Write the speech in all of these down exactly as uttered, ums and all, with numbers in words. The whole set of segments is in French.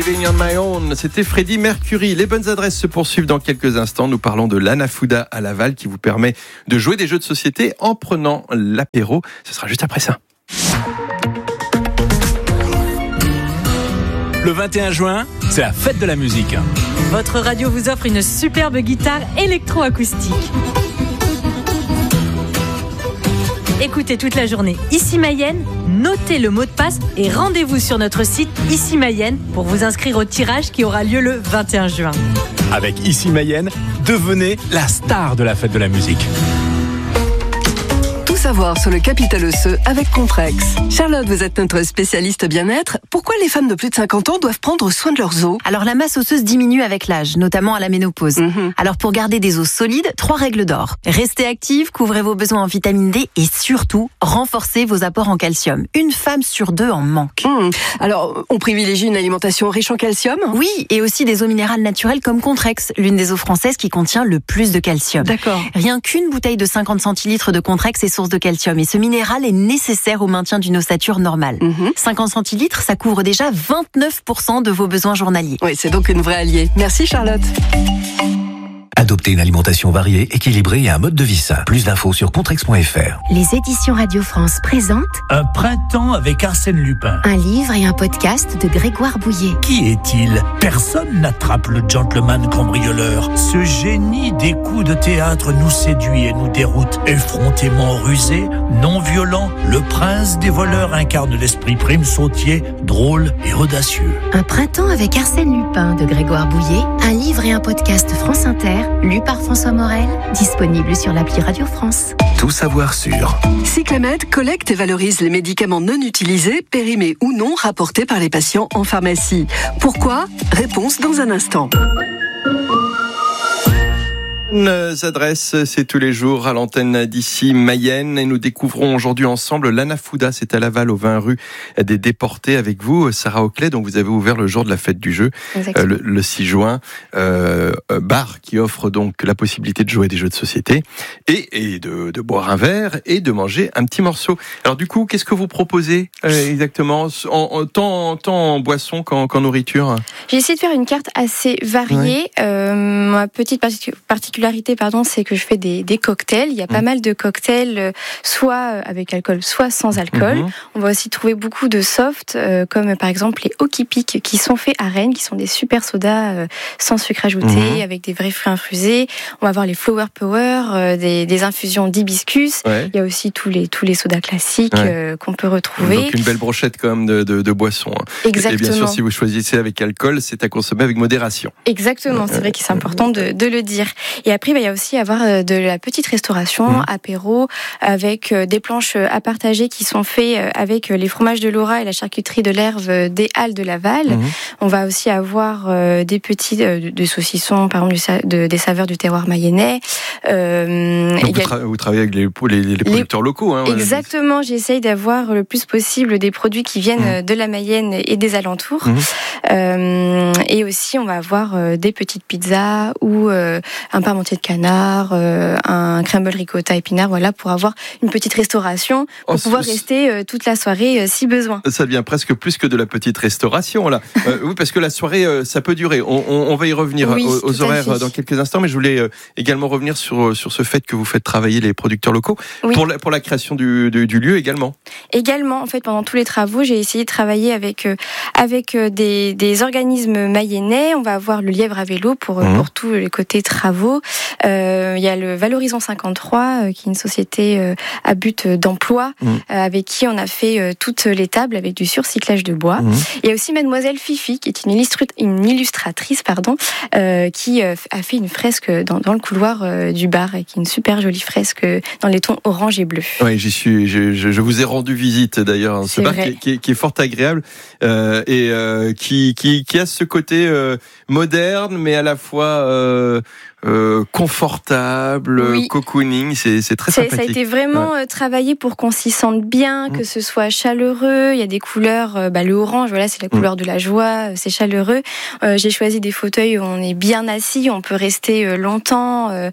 Living on My Own, c'était Freddie Mercury. Les bonnes adresses se poursuivent dans quelques instants. Nous parlons de l'Hanafuda à Laval qui vous permet de jouer des jeux de société en prenant l'apéro. Ce sera juste après ça. Le vingt et un juin, c'est la fête de la musique. Votre radio vous offre une superbe guitare électroacoustique. Écoutez toute la journée Ici Mayenne, notez le mot de passe et rendez-vous sur notre site Ici Mayenne pour vous inscrire au tirage qui aura lieu le vingt et un juin. Avec Ici Mayenne, devenez la star de la fête de la musique. Tout savoir sur le capital osseux avec Contrex. Charlotte, vous êtes notre spécialiste bien-être. Pourquoi les femmes de plus de cinquante ans doivent prendre soin de leurs os ? Alors la masse osseuse diminue avec l'âge, notamment à la ménopause. Mmh. Alors pour garder des os solides, trois règles d'or. Restez active, couvrez vos besoins en vitamine D et surtout, renforcez vos apports en calcium. Une femme sur deux en manque. Mmh. Alors, on privilégie une alimentation riche en calcium ? Oui, et aussi des eaux minérales naturelles comme Contrex, l'une des eaux françaises qui contient le plus de calcium. D'accord. Rien qu'une bouteille de cinquante centilitres de Contrex est source de calcium et ce minéral est nécessaire au maintien d'une ossature normale. Mmh. cinquante centilitres, ça couvre déjà vingt-neuf pour cent de vos besoins journaliers. Oui, c'est donc une vraie alliée. Merci Charlotte. Adoptez une alimentation variée, équilibrée et un mode de vie sain. Plus d'infos sur contrex point f r. Les éditions Radio France présentent Un printemps avec Arsène Lupin. un livre et un podcast de Grégoire Bouillet. Qui est-il ? Personne n'attrape le gentleman cambrioleur. Ce génie des coups de théâtre nous séduit et nous déroute. Effrontément rusé, non violent, le prince des voleurs incarne l'esprit prime sautier, drôle et audacieux. Un printemps avec Arsène Lupin de Grégoire Bouillet. Un livre et un podcast France Inter, lu par François Morel, disponible sur l'appli Radio France. Tout savoir sur Cyclamed collecte et valorise les médicaments non utilisés, périmés ou non, rapportés par les patients en pharmacie. Pourquoi ? Réponse dans un instant. Nos adresses, c'est tous les jours à l'antenne d'Ici Mayenne et nous découvrons aujourd'hui ensemble l'Hanafuda, c'est à Laval au vingt rue des Déportés avec vous, Sarah Oakley, donc vous avez ouvert le jour de la fête du jeu, euh, le, le six juin, euh, bar qui offre donc la possibilité de jouer des jeux de société et, et de, de boire un verre et de manger un petit morceau. Alors du coup, qu'est-ce que vous proposez euh, exactement, en, en, tant, tant en boisson qu'en, qu'en nourriture ? J'ai essayé de faire une carte assez variée. Ouais. Euh, ma petite particularité Pardon, c'est que je fais des, des cocktails. Il y a pas mmh. mal de cocktails, euh, soit avec alcool, soit sans alcool. Mmh. On va aussi trouver beaucoup de soft, euh, comme par exemple les Hockey Pick, qui sont faits à Rennes, qui sont des super sodas euh, sans sucre ajouté, mmh. avec des vrais fruits infusés. On va avoir les Flower Power, euh, des, des infusions d'hibiscus. Ouais. Il y a aussi tous les tous les sodas classiques ouais. euh, qu'on peut retrouver. Donc une belle brochette quand même de, de, de boissons. Hein. Exactement. Et bien sûr, si vous choisissez avec alcool, c'est à consommer avec modération. Exactement. C'est vrai que c'est important de, de le dire. Et après, il va y a aussi avoir de la petite restauration, mmh. apéro, avec des planches à partager qui sont faites avec les fromages de Laura et la charcuterie de l'Herve des Halles de Laval. Mmh. On va aussi avoir des petits de saucissons, par exemple de, des saveurs du terroir mayennais. Euh, Donc vous, tra- vous travaillez avec les, les, les producteurs les... locaux. Hein, Exactement, j'essaye d'avoir le plus possible des produits qui viennent mmh. de la Mayenne et des alentours. Mmh. Euh, et aussi, on va avoir des petites pizzas ou euh, un parmentier de canard, euh, un crumble ricotta épinard, voilà, pour avoir une petite restauration, pour oh, pouvoir rester euh, toute la soirée euh, si besoin. Ça devient presque plus que de la petite restauration, là. Euh, oui, parce que la soirée, euh, ça peut durer. On, on, on va y revenir oui, aux, aux horaires dans quelques instants, mais je voulais euh, également revenir sur, sur ce fait que vous faites travailler les producteurs locaux oui. pour, la, pour la création du, du, du lieu également. Également, en fait, pendant tous les travaux, j'ai essayé de travailler avec, euh, avec euh, des, des organismes mayennais. On va avoir le Lièvre à vélo pour, mmh. pour tous les côtés travaux. Euh, il y a le Valorisons cinquante-trois, euh, qui est une société euh, à but d'emploi, mmh. euh, avec qui on a fait euh, toutes les tables avec du surcyclage de bois. Mmh. Il y a aussi Mademoiselle Fifi, qui est une, illustru- une illustratrice, pardon, euh, qui euh, a fait une fresque dans, dans le couloir euh, du bar, et qui est une super jolie fresque dans les tons orange et bleu. Oui, j'y suis. Je, je, je vous ai rendu visite d'ailleurs. Hein, ce bar qui, qui, qui est fort agréable euh, et euh, qui, qui, qui a ce côté euh, moderne, mais à la fois euh, euh, confortable, oui. cocooning, c'est, c'est très c'est, sympathique. Ça a été vraiment ouais. travaillé pour qu'on s'y sente bien, que mmh. ce soit chaleureux. Il y a des couleurs, bah, le orange, voilà, c'est la couleur mmh. de la joie, c'est chaleureux. Euh, j'ai choisi des fauteuils où on est bien assis, on peut rester longtemps, euh,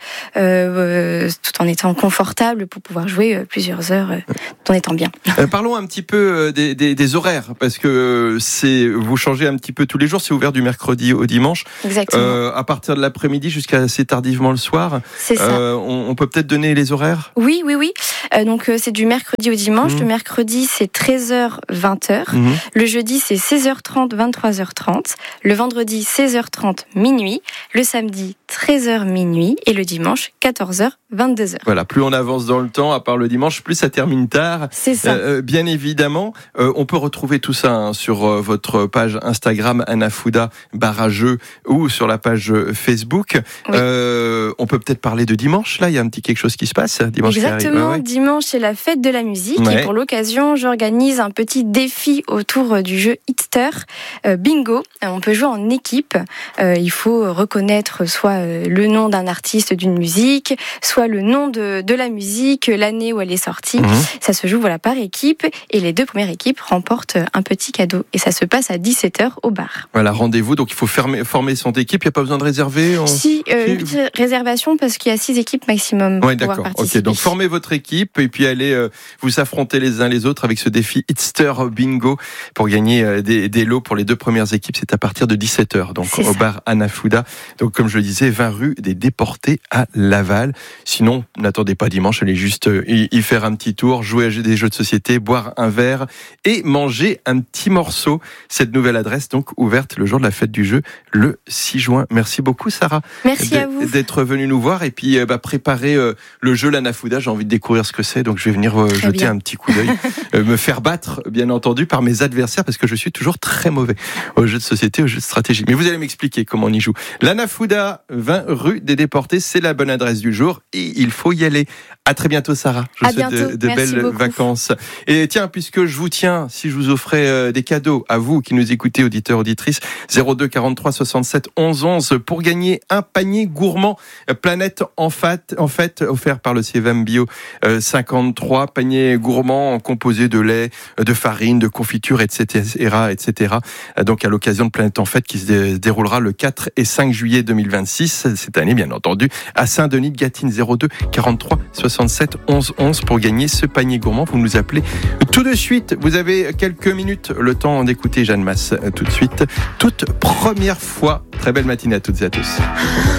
euh, tout en étant confortable pour pouvoir jouer plusieurs heures, euh, tout en étant bien. Euh, parlons un petit peu des, des, des horaires, parce que c'est, vous changez un petit peu tous les jours, c'est ouvert du mercredi au dimanche. Exactement. Euh, à partir de l'après-midi jusqu'à assez tardivement le soir. C'est ça. Euh, on, on peut peut-être donner les horaires ? Oui, oui, oui. Euh, donc euh, c'est du mercredi au dimanche. Mmh. Le mercredi c'est treize heures vingt heures. Mmh. Le jeudi c'est seize heures trente vingt-trois heures trente. Le vendredi seize heures trente minuit. Le samedi treize heures minuit et le dimanche quatorze heures vingt-deux heures. Voilà, plus on avance dans le temps, à part le dimanche, plus ça termine tard. C'est ça. Euh, bien évidemment, euh, on peut retrouver tout ça hein, sur euh, votre page Instagram Anafuda barrageux ou sur la page Facebook. Oui. Euh, on peut peut-être parler de dimanche. Là, il y a un petit quelque chose qui se passe dimanche. Exactement. Ouais, ouais. Dimanche, c'est la fête de la musique ouais. et pour l'occasion, j'organise un petit défi autour du jeu Hitster euh, Bingo. On peut jouer en équipe. Euh, il faut reconnaître soit euh, le nom d'un artiste d'une musique, soit le nom de, de la musique, l'année où elle est sortie. Mmh. Ça se joue voilà, par équipe et les deux premières équipes remportent un petit cadeau. Et ça se passe à dix-sept heures au bar. Voilà, rendez-vous. Donc il faut fermer, former son équipe. Il n'y a pas besoin de réserver on... Si, euh, une petite réservation parce qu'il y a six équipes maximum pour ouais, pouvoir d'accord. participer. Ok, donc formez votre équipe et puis allez euh, vous affronter les uns les autres avec ce défi Hitster Bingo pour gagner euh, des, des lots pour les deux premières équipes. C'est à partir de dix-sept heures, donc C'est au ça. bar Anafuda. Donc comme je le disais, vingt rue des Déportés à Laval. Sinon, n'attendez pas dimanche, allez juste euh, y faire un petit tour, jouer à des jeux de société, boire un verre et manger un petit morceau. Cette nouvelle adresse donc ouverte le jour de la fête du jeu, le six juin. Merci beaucoup Sarah. Merci à vous. D'être venue nous voir et puis euh, bah, préparer euh, le jeu l'Anafuda. J'ai envie de découvrir ce que c'est, donc je vais venir euh, jeter bien. un petit coup d'œil, euh, me faire battre bien entendu par mes adversaires parce que je suis toujours très mauvais aux jeux de société, aux jeux de stratégie. Mais vous allez m'expliquer comment on y joue. L'Anafuda, vingt rue des Déportés, c'est la bonne adresse du jour et il faut y aller. À très bientôt Sarah. Je vous à souhaite bientôt. de, de belles beaucoup. vacances. Et tiens, puisque je vous tiens, si je vous offrais euh, des cadeaux à vous qui nous écoutez, auditeurs, auditrices, zéro deux quarante-trois soixante-sept onze onze pour gagner un panier gourmand euh, Planète en fait, en fait offert par le C V M Bio euh, cinquante-trois, panier gourmand composé de lait, de farine, de confiture, et cetera, et cetera. Euh, donc à l'occasion de Planète en Fête qui se dé- déroulera le quatre et cinq juillet deux mille vingt-six, cette année bien entendu, à Saint-Denis de Gâtine. Zéro deux quarante-trois soixante-sept onze onze pour gagner ce panier gourmand. Vous nous appelez tout de suite. Vous avez quelques minutes, le temps d'écouter Jeanne Masse tout de suite. Toute première fois. Très belle matinée à toutes et à tous.